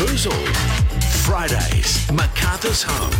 Whoozle. Fridays, MacArthur's Home,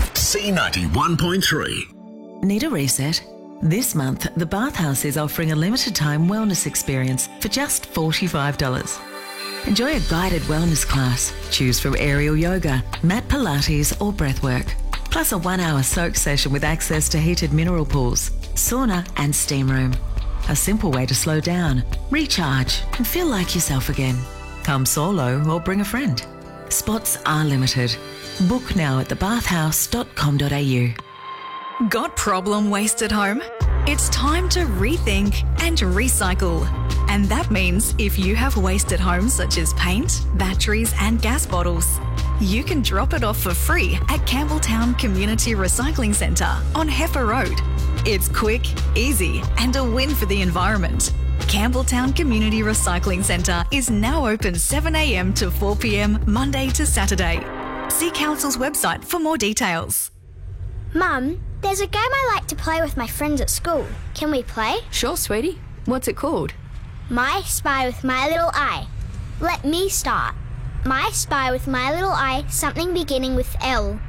C91.3. Need a reset? This month, the Bathhouse is offering a limited time wellness experience for just $45. Enjoy a guided wellness class. Choose from aerial yoga, mat Pilates or breathwork. Plus a 1 hour soak session with access to heated mineral pools, sauna and steam room. A simple way to slow down, recharge and feel like yourself again. Come solo or bring a friend. Spots are limited. Book now at thebathhouse.com.au. Got problem waste at home? It's time to rethink and recycle. And that means if you have waste at home such as paint, batteries and gas bottles, you can drop it off for free at Campbelltown Community Recycling Centre on Heifer Road. It's quick, easy and a win for the environment. Campbelltown Community Recycling Centre is now open 7 a.m. to 4 p.m. Monday to Saturday. See Council's website for more details. Mum, there's a game I like to play with my friends at school. Can we play? Sure, sweetie. What's it called? My Spy with My Little Eye. Let me start. My Spy with My Little Eye, something beginning with L.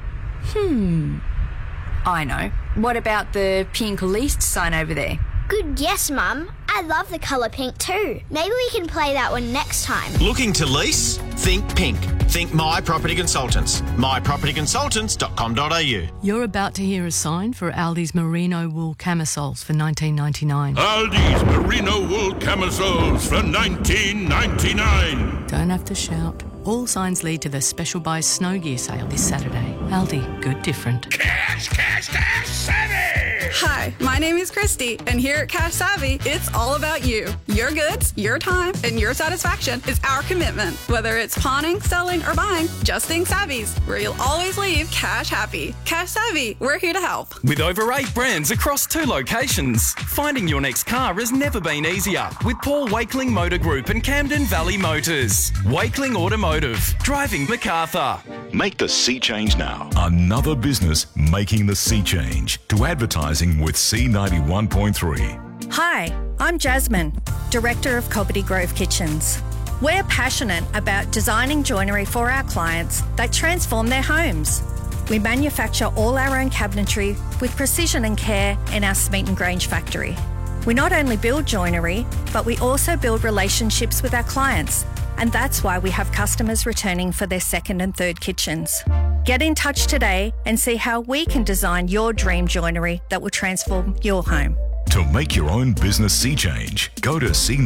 I know. What about the pink leased sign over there? Good guess, Mum. I love the colour pink too. Maybe we can play that one next time. Looking to lease? Think pink. Think My Property Consultants. mypropertyconsultants.com.au. You're about to hear a sign for Aldi's merino wool camisoles for $19.99. Aldi's merino wool camisoles for $19.99. Don't have to shout. All signs lead to the special buy snow gear sale this Saturday. Aldi, good different. Cash savvy! Hi, my name is Christy, and here at Cash Savvy, it's all about you. Your goods, your time, and your satisfaction is our commitment. Whether it's pawning, selling, or buying, just think Savvy's, where you'll always leave cash happy. Cash Savvy, we're here to help. With over 8 brands across 2 locations, finding your next car has never been easier with Paul Wakeling Motor Group and Camden Valley Motors. Wakeling Automotive, driving MacArthur. Make the sea change now. Another business making the sea change to advertising with C91.3. Hi, I'm Jasmine, Director of Cobbitty Grove Kitchens. We're passionate about designing joinery for our clients that transform their homes. We manufacture all our own cabinetry with precision and care in our Smeaton Grange factory. We not only build joinery, but we also build relationships with our clients, and that's why we have customers returning for their second and third kitchens. Get in touch today and see how we can design your dream joinery that will transform your home. To make your own business sea change, go to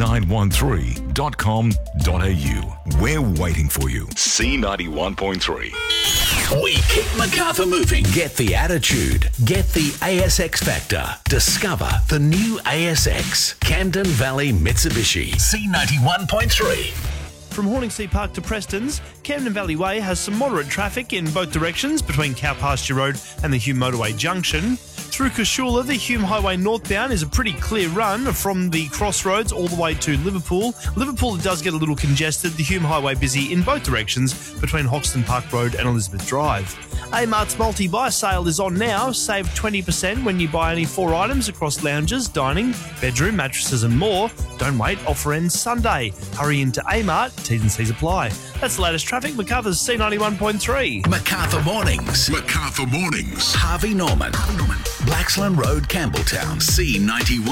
c913.com.au. We're waiting for you. C91.3. We keep MacArthur moving. Get the attitude. Get the ASX factor. Discover the new ASX. Camden Valley Mitsubishi. C91.3. From Horningsea Park to Preston's, Camden Valley Way has some moderate traffic in both directions between Cow Pasture Road and the Hume Motorway Junction. Through Cashula, the Hume Highway northbound is a pretty clear run from the crossroads all the way to Liverpool. Liverpool does get a little congested. The Hume Highway busy in both directions between Hoxton Park Road and Elizabeth Drive. Amart's multi-buy sale is on now. Save 20% when you buy any 4 items across lounges, dining, bedroom, mattresses and more. Don't wait, offer ends Sunday. Hurry into Amart, T's and C's apply. That's the latest traffic. MacArthur's C91.3. MacArthur Mornings. MacArthur Mornings. Harvey Norman. Blaxland Road, Campbelltown, C91.